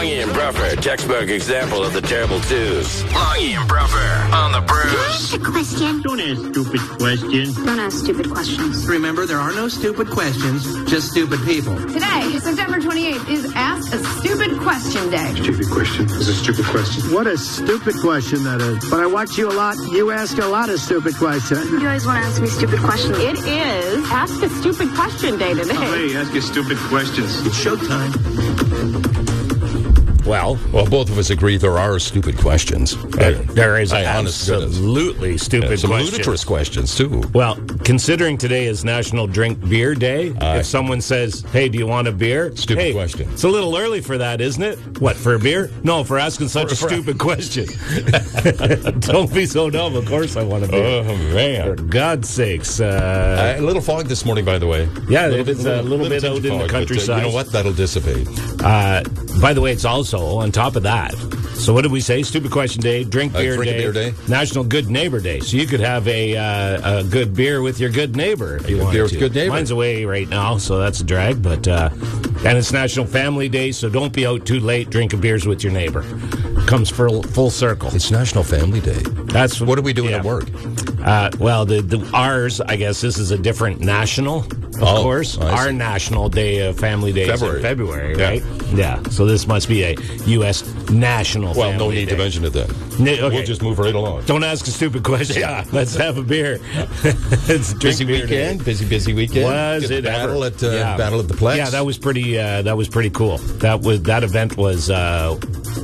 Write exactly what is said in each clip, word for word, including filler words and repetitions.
Longy and Bruffer, textbook example of the terrible twos. Longy and Bruffer on the Brews. Ask a question. Don't ask stupid questions. Don't ask stupid questions. Remember, there are no stupid questions, just stupid people. Today, September twenty-eighth, is Ask a Stupid Question Day. Stupid question is a stupid question. What a stupid question that is. But I watch you a lot. You ask a lot of stupid questions. You always want to ask me stupid questions. It is Ask a Stupid Question Day today. Hey, ask your stupid questions. It's showtime. Well, well, both of us agree there are stupid questions. There, there is I, absolutely stupid yeah, some questions. ludicrous questions, too. Well, considering today is National Drink Beer Day, Aye. if someone says, hey, do you want a beer? Stupid hey, question. It's a little early for that, isn't it? What, for a beer? No, for asking such For- a for- stupid question. Don't be so dumb. Of course I want a beer. Oh, man. For God's sakes. Uh, Uh, a little fog this morning, by the way. yeah, little, it's a little, bit out in the fog, countryside. But, uh, you know what? That'll dissipate. Uh, by the way, it's also on top of that. So what did we say? Stupid Question Day, Drink Uh, Beer, drink a Day, beer day. National Good Neighbor Day. So you could have a, uh, a good beer with your good neighbor if you good want beer to. with good neighbor. Mine's away right now, so that's a drag. But uh, and it's National Family Day, so don't be out too late drinking beers with your neighbor. Comes full full circle. It's National Family Day. That's What are we doing yeah. at work? Uh, well, the, the ours, I guess this is a different national, of Oh, course. I see. Our national day of family day is February. in February, Yeah. right? Yeah. So this must be a U S national Well, family no need day. to mention it then. Ne- okay. We'll just move right along. Don't ask a stupid question. Yeah. Let's have a beer. It's drink Busy beer weekend. day. Busy, busy weekend. Was Get it the battle ever? at uh, Yeah. Battle at the Plex? Yeah, that was pretty. Uh, that was pretty cool. That was that event was uh,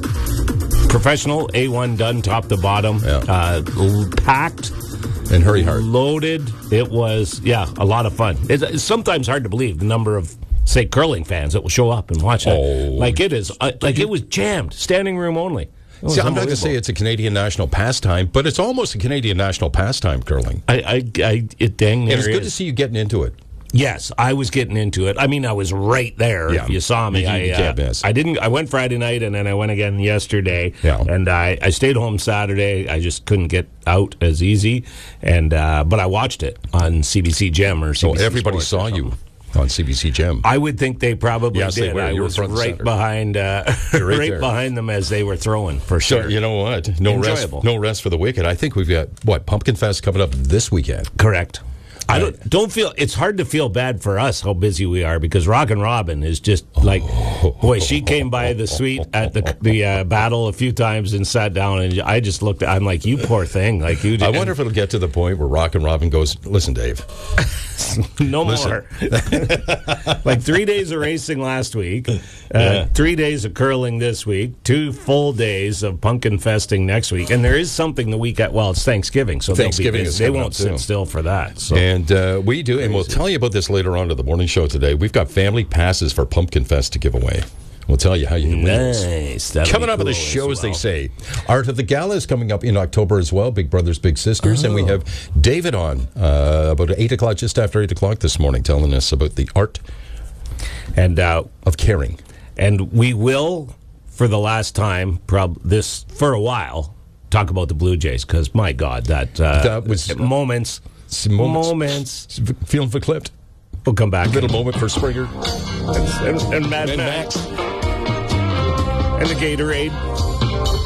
professional, A one done, top to bottom, Yeah. uh, l- packed. And hurry hard. Loaded. It was, yeah, a lot of fun. It's, it's sometimes hard to believe the number of, say, curling fans that will show up and watch that. Oh. Like it is, uh, like it was jammed, standing room only. It was See, I'm not going to say unbelievable. it's a Canadian national pastime, but it's almost a Canadian national pastime, curling. I, I, I it dang near And it's good is. to see you getting into it. Yes, I was getting into it. I mean, I was right there. Yeah. If you saw me, You- you I, can't uh, miss. I didn't. I went Friday night, and then I went again yesterday. Yeah. And I, I stayed home Saturday. I just couldn't get out as easy, and uh, but I watched it on C B C Gem or C So B C everybody Sports or saw you something. on C B C Gem. I would think they probably Yes, they did. were. I You were was front and right center. behind, uh, You're right right there. behind them as they were throwing for sure. So, you know what? No Enjoyable. rest, no rest for the wicked. I think we've got, what, Pumpkin Fest coming up this weekend. Correct. I Right. don't don't feel it's hard to feel bad for us how busy we are because Rockin' Robin is just like boy she came by the suite at the the uh, battle a few times and sat down and I just looked I'm like you poor thing like you I wonder if it'll get to the point where Rock and Robin goes, listen, Dave. no Listen. more like three days of racing last week, uh, Yeah. three days of curling this week, two full days of pumpkin festing next week, and there is something the week at well it's Thanksgiving so they'll be Thanksgiving busy. is they coming won't up, sit too. still for that so. And uh, we do, and we'll tell you about this later on to the morning show today. We've got family passes for Pumpkin Fest to give away. We'll tell you how you can win those. Nice. That'll Coming be up on the cool show, as as they well. say, Art of the Gala is coming up in October as well. Big Brothers, Big Sisters, and we Oh. have David on uh, about eight o'clock, just after eight o'clock this morning, telling us about the art And uh, of caring. and we will, for the last time, prob this for a while, talk about the Blue Jays because my God, that uh, That was- moments, Some moments. moments. Feeling verklipt. We'll come back. Little moment for Springer. and, and Mad And Max. and the Gatorade.